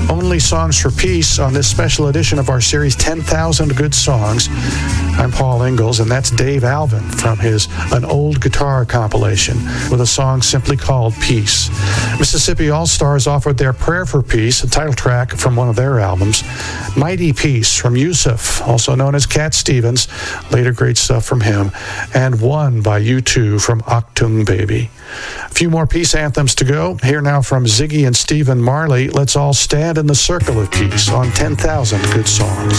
Only Songs for Peace on this special edition of our series, 10,000 Good Songs. I'm Paul Ingalls, and that's Dave Alvin from his An Old Guitar compilation with a song simply called Peace. Mississippi All-Stars offered their Prayer for Peace, a title track from one of their albums. Mighty Peace from Yusuf, also known as Cat Stevens, later great stuff from him, and One by U2 from Achtung Baby. A few more peace anthems to go. Here now from Ziggy and Stephen Marley, Let's All Stand in the Circle of Peace on 10,000 Good Songs.